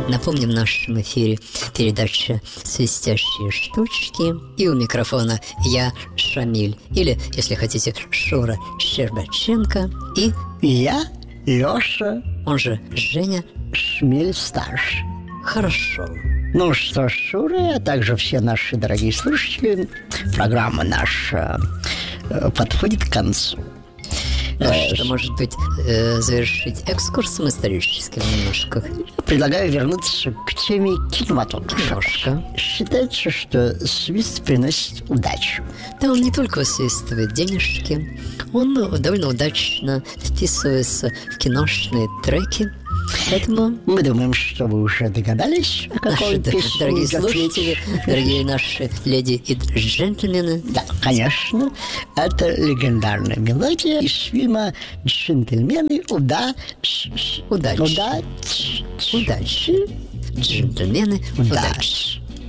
Напомним, в нашем эфире передача «Свистящие штучки». И у микрофона я, Шамиль, или, если хотите, Шура Щербаченко. И я, Лёша, он же Женя Шмель-старший. Хорошо. Ну что ж, Шура, а также все наши дорогие слушатели, программа наша подходит к концу. Что, может быть, завершить экскурсом историческим немножко? Предлагаю вернуться к теме кинематографа. Немножко. Считается, что свист приносит удачу. Да, он не только высвистывает денежки, он довольно удачно вписывается в киношные треки. Поэтому мы думаем, что вы уже догадались, о какой песне дорогие идет слушатели, речь. дорогие наши леди и джентльмены. Да, конечно, это легендарная мелодия из фильма «Джентльмены удачи». Удачи. Джентльмены удачи.